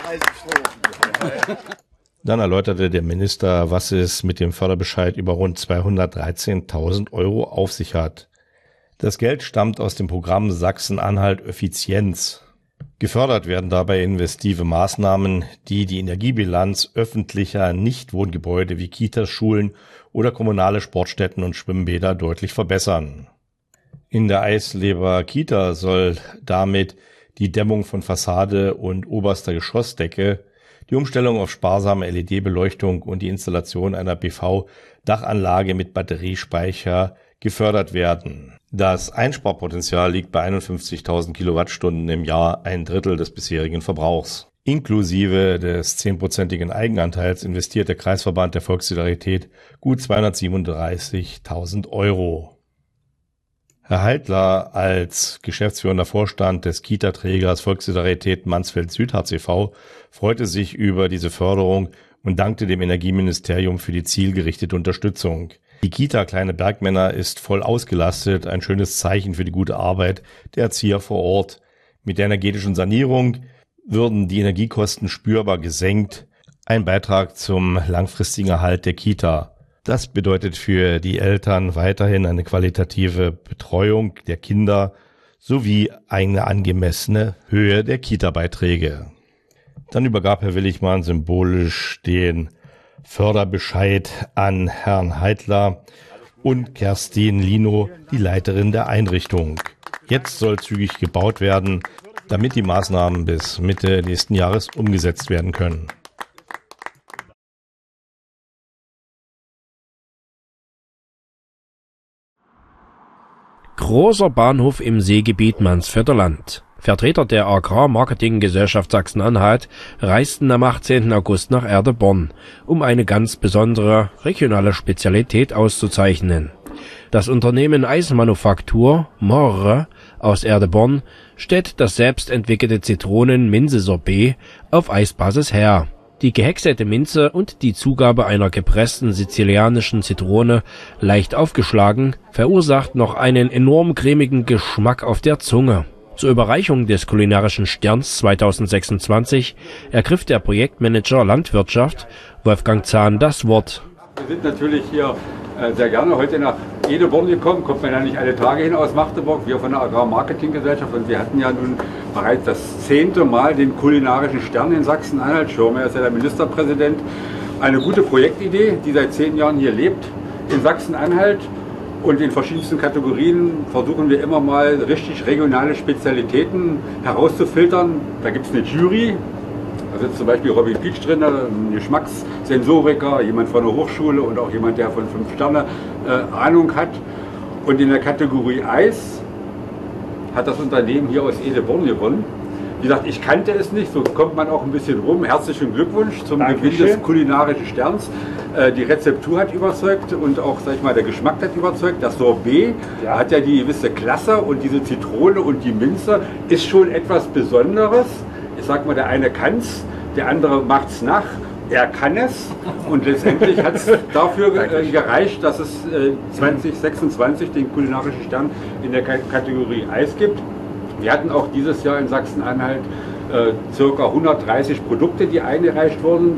Dann erläuterte der Minister, was es mit dem Förderbescheid über rund 213.000 € auf sich hat. Das Geld stammt aus dem Programm Sachsen-Anhalt Effizienz. Gefördert werden dabei investive Maßnahmen, die die Energiebilanz öffentlicher Nichtwohngebäude wie Kitas, Schulen oder kommunale Sportstätten und Schwimmbäder deutlich verbessern. In der Eisleber Kita soll damit die Dämmung von Fassade und oberster Geschossdecke, die Umstellung auf sparsame LED-Beleuchtung und die Installation einer PV-Dachanlage mit Batteriespeicher gefördert werden. Das Einsparpotenzial liegt bei 51.000 Kilowattstunden im Jahr, ein Drittel des bisherigen Verbrauchs. Inklusive des 10%igen Eigenanteils investiert der Kreisverband der Volkssolidarität gut 237.000 €. Herr Heidler als geschäftsführender Vorstand des Kita-Trägers Volkssolidarität Mansfeld-Südharz e.V. freute sich über diese Förderung und dankte dem Energieministerium für die zielgerichtete Unterstützung. Die Kita Kleine Bergmänner ist voll ausgelastet, ein schönes Zeichen für die gute Arbeit der Erzieher vor Ort. Mit der energetischen Sanierung würden die Energiekosten spürbar gesenkt, ein Beitrag zum langfristigen Erhalt der Kita. Das bedeutet für die Eltern weiterhin eine qualitative Betreuung der Kinder sowie eine angemessene Höhe der Kita-Beiträge. Dann übergab Herr Willigmann symbolisch den Förderbescheid an Herrn Heidler und Kerstin Lino, die Leiterin der Einrichtung. Jetzt soll zügig gebaut werden, damit die Maßnahmen bis Mitte nächsten Jahres umgesetzt werden können. Großer Bahnhof im Seegebiet Mansfelder Land. Vertreter der Agrarmarketinggesellschaft Sachsen-Anhalt reisten am 18. August nach Erdeborn, um eine ganz besondere regionale Spezialität auszuzeichnen. Das Unternehmen Eismanufaktur Morre aus Erdeborn stellt das selbstentwickelte Zitronen-Minze-Sorbet auf Eisbasis her. Die gehäckselte Minze und die Zugabe einer gepressten sizilianischen Zitrone, leicht aufgeschlagen, verursacht noch einen enorm cremigen Geschmack auf der Zunge. Zur Überreichung des kulinarischen Sterns 2026 ergriff der Projektmanager Landwirtschaft Wolfgang Zahn das Wort. Wir sind natürlich hier sehr gerne heute nach Edeborn gekommen, kommt man ja nicht alle Tage hin aus Magdeburg, wir von der Agrarmarketinggesellschaft, und wir hatten ja nun bereits das 10. Mal den kulinarischen Stern in Sachsen-Anhalt. Schirmer ist ja der Ministerpräsident. Eine gute Projektidee, die seit 10 Jahren hier lebt in Sachsen-Anhalt. Und in verschiedensten Kategorien versuchen wir immer mal richtig regionale Spezialitäten herauszufiltern. Da gibt es eine Jury, da sitzt zum Beispiel Robin Pietsch drin, ein Geschmackssensoriker, jemand von der Hochschule und auch jemand, der von 5 Sterne Ahnung hat. Und in der Kategorie Eis hat das Unternehmen hier aus Edeborn gewonnen. Wie gesagt, ich kannte es nicht, so kommt man auch ein bisschen rum. Herzlichen Glückwunsch zum Gewinn des kulinarischen Sterns. Die Rezeptur hat überzeugt und auch, sag ich mal, der Geschmack hat überzeugt. Das Sorbet hat ja die gewisse Klasse, und diese Zitrone und die Minze ist schon etwas Besonderes. Ich sag mal, der eine kann es, der andere macht es nach. Er kann es, und letztendlich hat es dafür gereicht, dass es 2026 den kulinarischen Stern in der Kategorie Eis gibt. Wir hatten auch dieses Jahr in Sachsen-Anhalt ca. 130 Produkte, die eingereicht wurden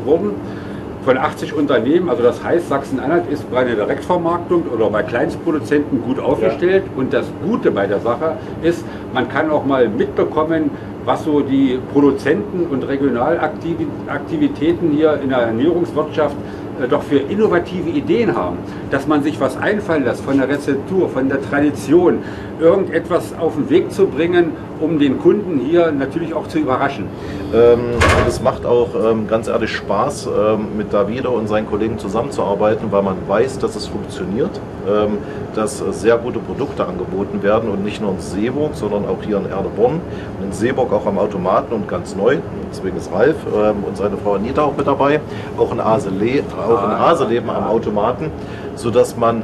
von 80 Unternehmen. Also das heißt, Sachsen-Anhalt ist bei der Direktvermarktung oder bei Kleinstproduzenten gut aufgestellt. Ja. Und das Gute bei der Sache ist, man kann auch mal mitbekommen, was so die Produzenten und Regionalaktivitäten hier in der Ernährungswirtschaft doch für innovative Ideen haben, dass man sich was einfallen lässt von der Rezeptur, von der Tradition, irgendetwas auf den Weg zu bringen, um den Kunden hier natürlich auch zu überraschen. Und es macht auch ganz ehrlich Spaß, mit Davide und seinen Kollegen zusammenzuarbeiten, weil man weiß, dass es funktioniert, dass sehr gute Produkte angeboten werden, und nicht nur in Seeburg, sondern auch hier in Erdeborn, in Seeburg auch am Automaten und ganz neu. Deswegen ist Ralf und seine Frau Anita auch mit dabei, auch in Haseleben am Automaten, sodass man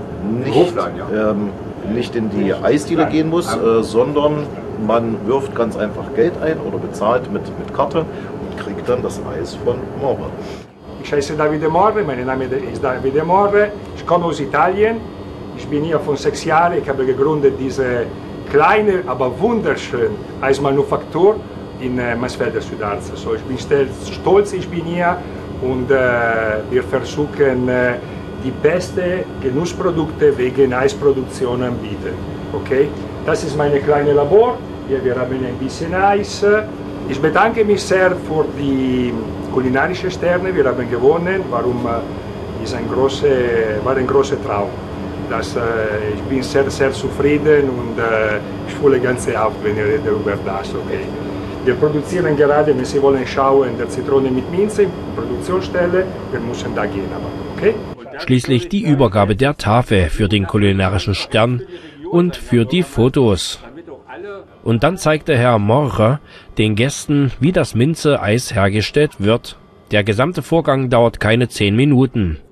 nicht in die Eisdiele gehen muss, sondern man wirft ganz einfach Geld ein oder bezahlt mit Karte und kriegt dann das Eis von Morre. Ich heiße Davide Morre, mein Name ist Davide Morre, ich komme aus Italien, ich bin hier von 6 Jahren, ich habe gegründet diese kleine, aber wunderschöne Eismanufaktur, in Mansfelder Südarzt. Also ich bin stolz, ich bin hier und wir versuchen die besten Genussprodukte wegen Eisproduktion anbieten. Okay? Das ist mein kleines Labor. Hier wir haben ein bisschen Eis. Ich bedanke mich sehr für die kulinarischen Sterne. Wir haben gewonnen. Warum? Ist war ein großer Traum. Ich bin sehr, sehr zufrieden und ich fühle ganz auf, wenn ihr redet über das. Okay. Wir produzieren gerade, wenn Sie wollen schauen, der Zitrone mit Minze, Produktionsstelle. Wir müssen da gehen, aber okay? Schließlich die Übergabe der Tafel für den kulinarischen Stern und für die Fotos. Und dann zeigte Herr Morcher den Gästen, wie das Minze-Eis hergestellt wird. Der gesamte Vorgang dauert keine 10 Minuten.